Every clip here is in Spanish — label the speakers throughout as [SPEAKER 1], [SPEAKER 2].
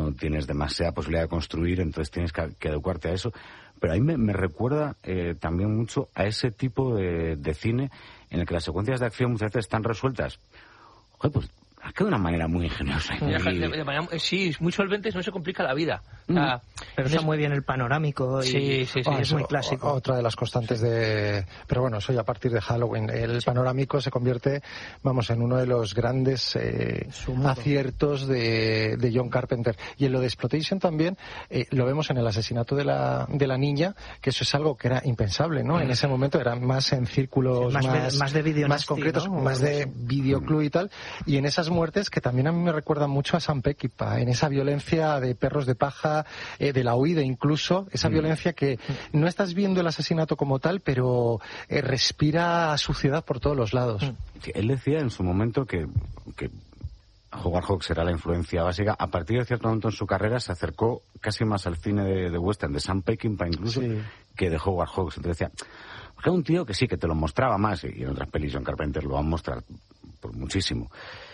[SPEAKER 1] no tienes demasiada posibilidad de construir, entonces tienes que adecuarte a eso. Pero a mí me recuerda también mucho a ese tipo de cine en el que las secuencias de acción muchas veces están resueltas. Joder, pues es que de una manera muy ingeniosa.
[SPEAKER 2] Sí, muy solventes, no se complica la vida.
[SPEAKER 3] Pero está muy bien el panorámico y es muy clásico.
[SPEAKER 4] Otra de las constantes de... Pero bueno, eso ya a partir de Halloween. El panorámico se convierte, en uno de los grandes aciertos de John Carpenter. Y en lo de Exploitation también lo vemos en el asesinato de la niña, que eso es algo que era impensable, ¿no? En ese momento era más en círculos
[SPEAKER 3] más de video
[SPEAKER 4] más concretos, ¿no? Más de videoclub y tal. Y en esas muertes que también a mí me recuerdan mucho a Sam Peckinpah, en esa violencia de perros de paja, de la huida incluso, esa violencia que no estás viendo el asesinato como tal, pero respira suciedad por todos los lados.
[SPEAKER 1] Él decía en su momento que Howard Hawks era la influencia básica. A partir de cierto momento en su carrera se acercó casi más al cine de western, de Sam Peckinpah incluso, que de Howard Hawks. Entonces decía, era un tío que sí, que te lo mostraba más, y en otras pelis John Carpenter lo va a mostrar por muchísimo.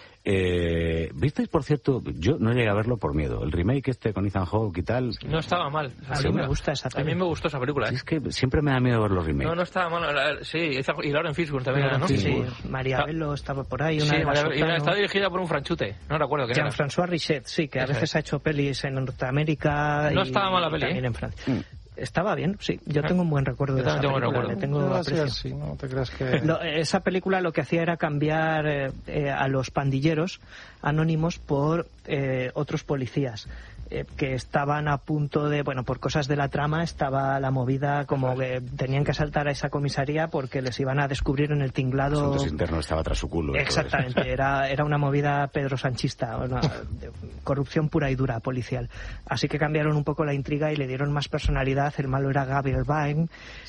[SPEAKER 1] ¿Visteis, por cierto? Yo no llegué a verlo por miedo. El remake con Ethan Hawke y tal...
[SPEAKER 2] No estaba mal.
[SPEAKER 3] A mí me gusta esa película.
[SPEAKER 2] A mí me gustó esa película.
[SPEAKER 1] Es que siempre me da miedo ver los remakes.
[SPEAKER 2] No estaba mal. Sí, y Lauren Fishburne también era, ¿no?
[SPEAKER 3] Sí, María Bello estaba por ahí.
[SPEAKER 2] Está dirigida por un franchute. No recuerdo quién era.
[SPEAKER 3] Jean-François Richet, sí, que a veces ha hecho pelis en Norteamérica.
[SPEAKER 2] No estaba mal la peli.
[SPEAKER 3] También en Francia. Estaba bien, sí. Yo tengo un buen recuerdo de esa película. Le tengo aprecio.
[SPEAKER 4] Sí, no te creas que...
[SPEAKER 3] Esa película lo que hacía era cambiar a los pandilleros anónimos por otros policías que estaban a punto de, por cosas de la trama, estaba la movida como que tenían que asaltar a esa comisaría porque les iban a descubrir en el tinglado...
[SPEAKER 1] Asuntos internos estaba tras su culo.
[SPEAKER 3] Exactamente, era una movida Pedro Sanchista, una corrupción pura y dura policial. Así que cambiaron un poco la intriga y le dieron más personalidad. El malo era Gabriel Byrne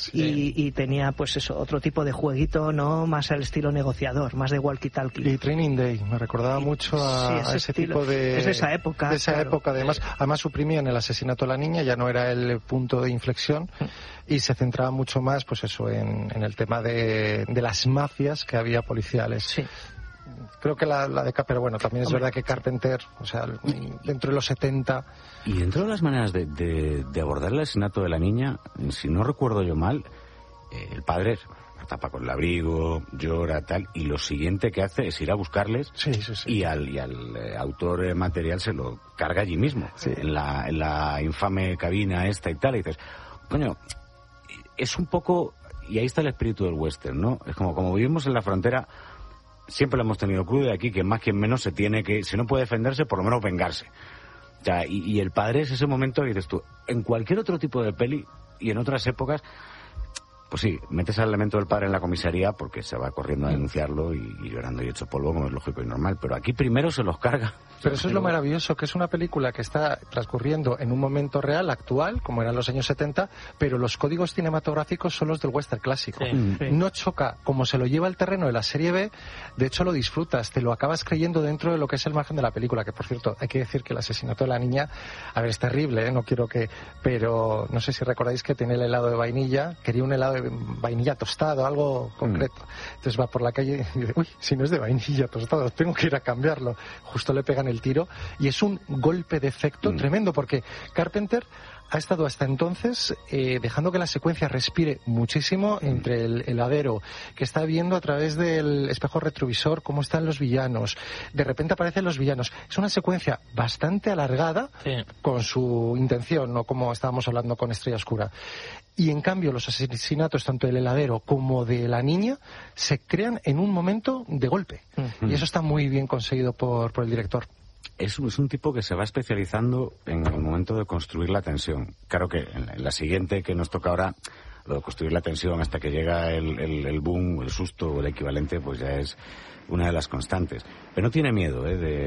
[SPEAKER 3] y tenía otro tipo de jueguito, ¿no? Más al estilo negociador, más de walkie-talkie.
[SPEAKER 4] Y Training Day, me recordaba mucho a ese tipo de...
[SPEAKER 3] Es de esa época.
[SPEAKER 4] De esa época, además suprimían el asesinato de la niña, ya no era el punto de inflexión y se centraba mucho más, en el tema de las mafias que había policiales.
[SPEAKER 3] Sí.
[SPEAKER 4] Creo que la de pero también es verdad que Carpenter, dentro de los 70...
[SPEAKER 1] Y dentro de las maneras de abordar el asesinato de la niña, si no recuerdo yo mal, el padre la tapa con el abrigo, llora, tal, y lo siguiente que hace es ir a buscarles y al autor material se lo carga allí mismo, en la infame cabina esta y tal, y dices, coño, es un poco, y ahí está el espíritu del western, ¿no? Es como vivimos en la frontera, siempre lo hemos tenido crudo, y aquí quien más quien menos se tiene que, si no puede defenderse, por lo menos vengarse. O sea, y el padre es ese momento que dices tú, en cualquier otro tipo de peli y en otras épocas, pues sí, metes al elemento del padre en la comisaría porque se va corriendo a denunciarlo y llorando y hecho polvo, como es lógico y normal, pero aquí primero se los carga.
[SPEAKER 4] Pero eso es lo maravilloso, que es una película que está transcurriendo en un momento real, actual, como eran los años 70, pero los códigos cinematográficos son los del western clásico. No choca, como se lo lleva al terreno de la serie B, de hecho lo disfrutas, te lo acabas creyendo dentro de lo que es el margen de la película, que por cierto, hay que decir que el asesinato de la niña, es terrible, no quiero que... Pero no sé si recordáis que tiene el helado de vainilla, quería un helado de vainilla tostado, algo concreto. Entonces va por la calle y dice, uy, si no es de vainilla tostado, tengo que ir a cambiarlo. Justo le pegan el tiro y es un golpe de efecto tremendo, porque Carpenter ha estado hasta entonces dejando que la secuencia respire muchísimo entre el heladero, que está viendo a través del espejo retrovisor cómo están los villanos. De repente aparecen los villanos. Es una secuencia bastante alargada con su intención, no como estábamos hablando con Estrella Oscura. Y en cambio los asesinatos tanto del heladero como de la niña se crean en un momento de golpe. Y eso está muy bien conseguido por el director.
[SPEAKER 1] Es un tipo que se va especializando en el momento de construir la tensión. Claro que en la siguiente que nos toca ahora, lo de construir la tensión hasta que llega el boom, el susto o el equivalente, pues ya es una de las constantes. Pero no tiene miedo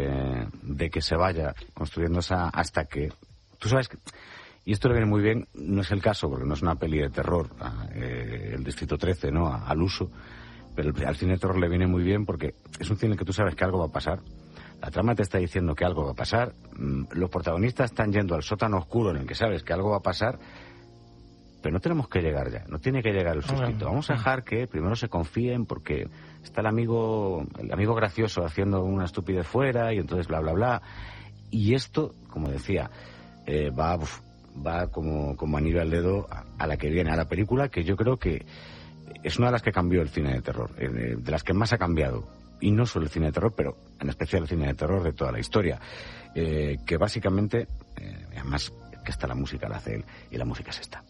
[SPEAKER 1] de que se vaya construyendo hasta que... Tú sabes que... Y esto le viene muy bien, no es el caso, porque no es una peli de terror, el Distrito 13, ¿no? Al uso. Pero al cine de terror le viene muy bien porque es un cine en el que tú sabes que algo va a pasar. La trama te está diciendo que algo va a pasar. Los protagonistas están yendo al sótano oscuro en el que sabes que algo va a pasar. Pero no tenemos que llegar ya. No tiene que llegar el sustito. Vamos a dejar que primero se confíen porque está el amigo gracioso haciendo una estupidez fuera y entonces bla, bla, bla. Y esto, como decía, va como anillo al dedo a la que viene, a la película que yo creo que es una de las que cambió el cine de terror, de las que más ha cambiado, y no solo el cine de terror, pero en especial el cine de terror de toda la historia, que básicamente, además que está la música, la hace él, y la música es esta.